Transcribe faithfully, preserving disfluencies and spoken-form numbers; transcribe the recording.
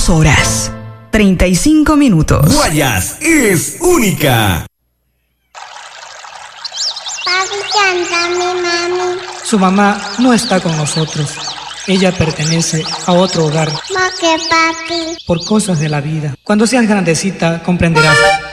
dos horas, treinta y cinco minutos. Guayas es única. Papi, cántame, mami. Su mamá no está con nosotros. Ella pertenece a otro hogar. ¿Por qué, papi? Por cosas de la vida. Cuando seas grandecita, comprenderás.